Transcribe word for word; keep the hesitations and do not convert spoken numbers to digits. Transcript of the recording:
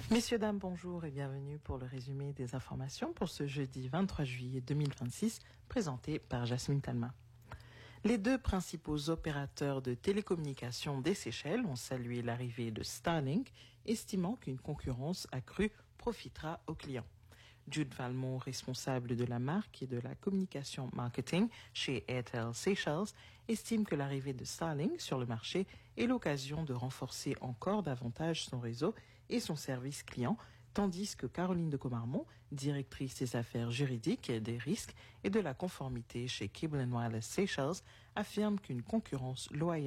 Messieurs, dames, bonjour et bienvenue pour le résumé des informations pour ce jeudi vingt-trois juillet deux mille vingt-six, présenté par Jasmine Talma. Les deux principaux opérateurs de télécommunications des Seychelles ont salué l'arrivée de Starlink, estimant qu'une concurrence accrue profitera aux clients. Jude Valmont, responsable de la marque et de la communication marketing chez Airtel Seychelles, estime que l'arrivée de Starlink sur le marché est l'occasion de renforcer encore davantage son réseau et son service client, tandis que Caroline de Comarmont, directrice des affaires juridiques, des risques et de la conformité chez Cable and Wireless Seychelles, affirme qu'une concurrence loyale